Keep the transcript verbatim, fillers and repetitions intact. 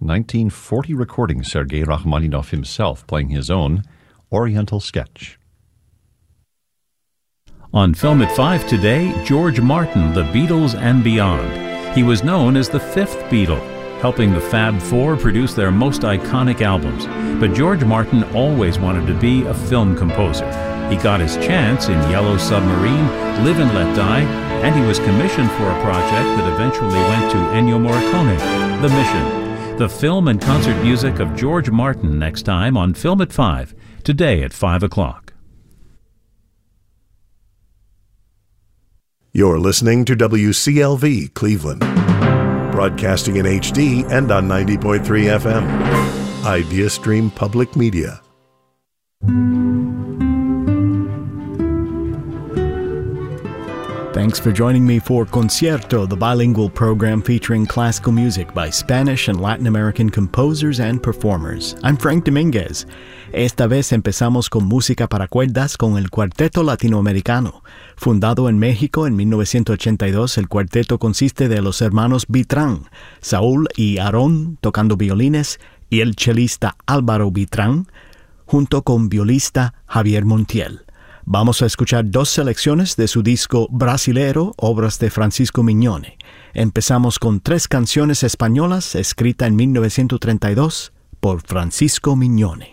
nineteen forty recording Sergei Rachmaninoff himself playing his own Oriental Sketch. On Film at five today, George Martin, The Beatles and Beyond. He was known as the fifth Beatle, helping the Fab Four produce their most iconic albums. But George Martin always wanted to be a film composer. He got his chance in Yellow Submarine, Live and Let Die, and he was commissioned for a project that eventually went to Ennio Morricone, The Mission. The film and concert music of George Martin next time on Film at five, today at five o'clock. You're listening to W C L V Cleveland, broadcasting in H D and on ninety point three F M. IdeaStream Public Media. Thanks for joining me for Concierto, the bilingual program featuring classical music by Spanish and Latin American composers and performers. I'm Frank Dominguez. Esta vez empezamos con música para cuerdas con el Cuarteto Latinoamericano. Fundado en México en mil novecientos ochenta y dos, el cuarteto consiste de los hermanos Vitrán, Saúl y Aarón tocando violines y el chelista Álvaro Vitrán, junto con violista Javier Montiel. Vamos a escuchar dos selecciones de su disco Brasilero, obras de Francisco Mignone. Empezamos con tres canciones españolas escritas en mil novecientos treinta y dos por Francisco Mignone.